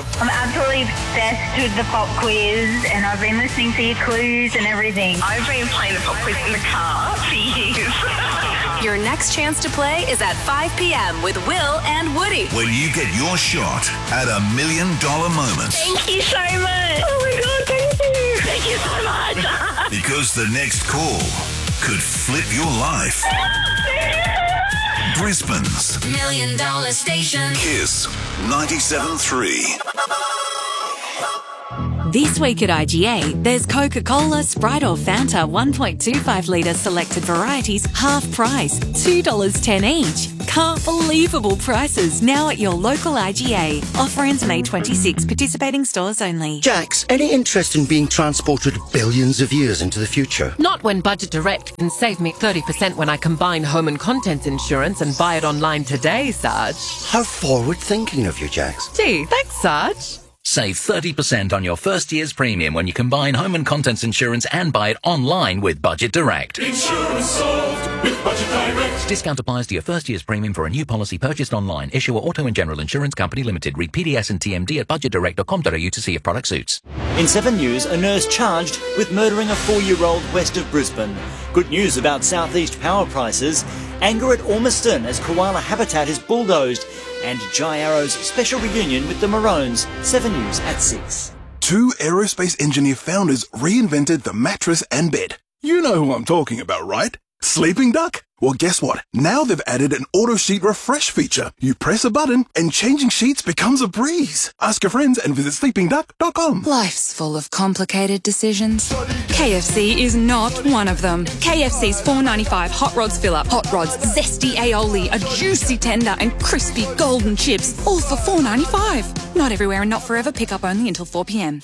I'm absolutely obsessed with the pop quiz, and I've been listening to your clues and everything. I've been playing the pop quiz in the car for years. Your next chance to play is at 5 p.m. with Will and Woody. When you get your shot at $1 million moment. Thank you so much. Oh my God, thank you. Thank you so much. Because the next call could flip your life. Brisbane's $1 Million Station. Kiss 97.3. This week at IGA, there's Coca-Cola, Sprite or Fanta 1.25 litre selected varieties, half price, $2.10 each. Can't believable prices now at your local IGA. Offer ends May 26, participating stores only. Jax, any interest in being transported billions of years into the future? Not when Budget Direct can save me 30% when I combine home and contents insurance and buy it online today, Sarge. How forward-thinking of you, Jax. Gee, thanks, Sarge. Save 30% on your first year's premium when you combine home and contents insurance and buy it online with Budget Direct. Insurance solved with Budget Direct. Discount applies to your first year's premium for a new policy purchased online. Issuer Auto and General Insurance Company Limited. Read PDS and TMD at budgetdirect.com.au to see if product suits. In 7 News, a nurse charged with murdering a 4-year-old west of Brisbane. Good news about southeast power prices. Anger at Ormiston as koala habitat is bulldozed. And Jai Arrow's special reunion with the Maroons. 7 News at 6. 2 aerospace engineer founders reinvented the mattress and bed. You know who I'm talking about, right? Sleeping Duck? Well, guess what? Now they've added an auto sheet refresh feature. You press a button and changing sheets becomes a breeze. Ask your friends and visit sleepingduck.com. Life's full of complicated decisions. KFC is not one of them. KFC's $4.95 Hot Rods Fill-Up. Hot Rods, zesty aioli, a juicy tender and crispy golden chips. All for $4.95. Not everywhere and not forever. Pick up only until 4 p.m.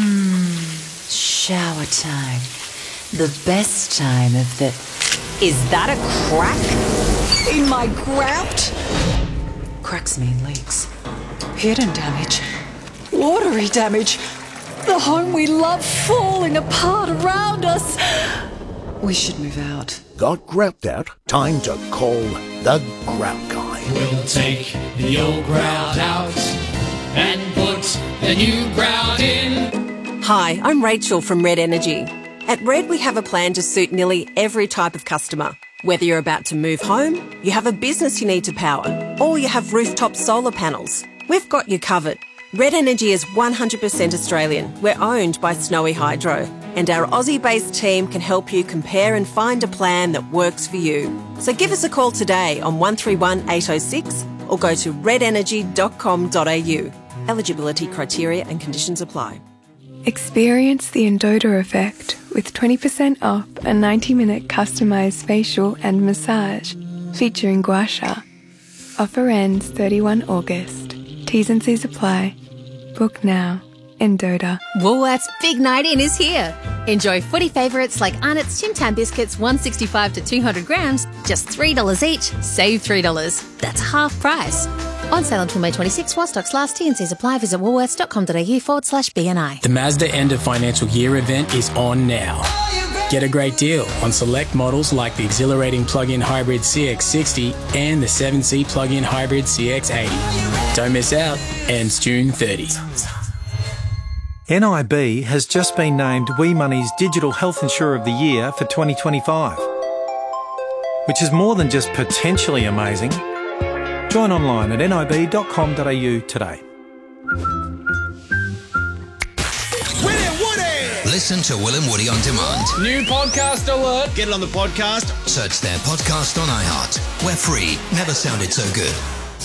Shower time. The best time of the... Is that a crack in my grout? Cracks mean leaks. Hidden damage. Watery damage. The home we love falling apart around us. We should move out. Got grout out? Time to call the Grout Guy. We'll take the old grout out and put the new grout in. Hi, I'm Rachel from Red Energy. At Red, we have a plan to suit nearly every type of customer. Whether you're about to move home, you have a business you need to power, or you have rooftop solar panels, we've got you covered. Red Energy is 100% Australian. We're owned by Snowy Hydro, and our Aussie-based team can help you compare and find a plan that works for you. So give us a call today on 131 806 or go to redenergy.com.au. Eligibility criteria and conditions apply. Experience the Endota effect with 20% off a 90-minute customised facial and massage featuring gua sha. Offer ends 31 August. T's and C's apply. Book now. Endota. Woolworths Big Night In is here. Enjoy footy favourites like Arnott's Tim Tam biscuits, 165 to 200 grams, just $3 each. Save $3. That's half price. On sale until May 26 while stocks last. T&Cs apply. Visit woolworths.com.au/BNI. The Mazda End of Financial Year event is on now. Get a great deal on select models like the exhilarating plug-in hybrid CX-60 and the 7C plug-in hybrid CX-80. Don't miss out. Ends June 30. NIB has just been named WeMoney's Digital Health Insurer of the Year for 2025, which is more than just potentially amazing. Join online at nib.com.au today. Listen to Will and Woody on demand. New podcast alert. Get it on the podcast. Search their podcast on iHeart. We're free. Never sounded so good.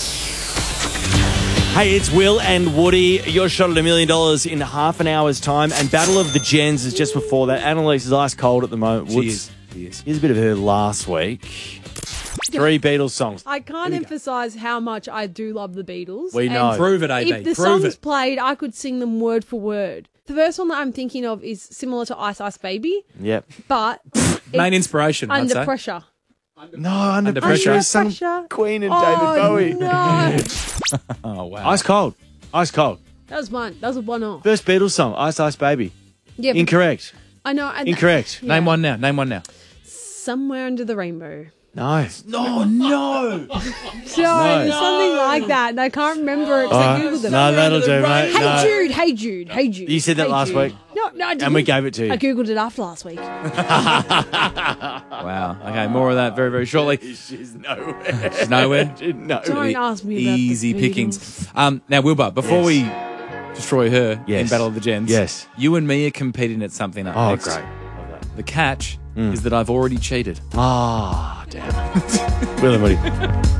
Hey, it's Will and Woody. Your shot at $1 million in half an hour's time. And Battle of the Gens is just before that. Annalise is ice cold at the moment. She is. Here's a bit of her last week. 3 Beatles songs. I can't emphasise how much I do love the Beatles. We know. Prove it, AB. If the songs played, I could sing them word for word. The first one that I'm thinking of is similar to Ice Ice Baby. Yep. But main inspiration, I'd Under say. Pressure. No, Under Pressure is some Queen and David Bowie. No. Oh, wow. Ice Cold. Ice Cold. That was mine. That was a one-off. First Beatles song, Ice Ice Baby. Yeah, Incorrect. I know. And Incorrect. Name one now. Somewhere Under the Rainbow. No. No, no. So, it's something like that, and I can't remember it because I Googled it. No, that'll do, mate. Hey, No. Jude, hey, Jude, hey, Jude. You said that Hey, last Jude. week. No, I didn't. And we gave it to you. I Googled it after last week. Wow. Okay, more of that very, very shortly. She's nowhere. She's nowhere? No. Don't ask me about Easy the pickings. Now, Wilbur, before we destroy her in Yes. Battle of the Gens, Yes. you and me are competing at something up Oh, next. great. The catch is that I've already cheated. Ah, damn. Will and Woody.